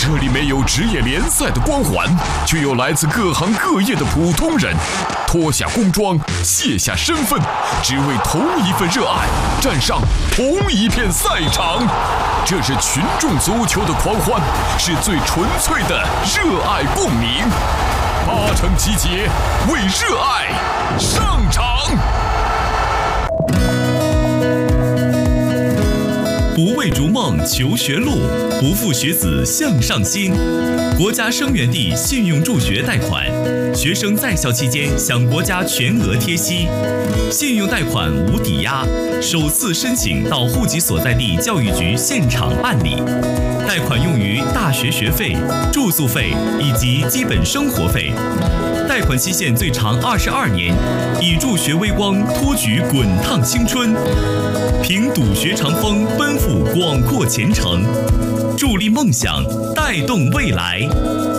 这里没有职业联赛的光环，却有来自各行各业的普通人，脱下工装，卸下身份，只为同一份热爱，站上同一片赛场。这是群众足球的狂欢，是最纯粹的热爱共鸣。8成集结，为热爱上场。 不为逐梦求学路，不负学子向上心。国家生源地信用助学贷款，学生在校期间享国家全额贴息，信用贷款无抵押，首次申请到户籍所在地教育局现场办理。贷款用于大学学费、住宿费以及基本生活费。贷款期限最长22年，以助学微光托举滚烫青春，凭笃学长风奔赴广阔前程，助力梦想，带动未来。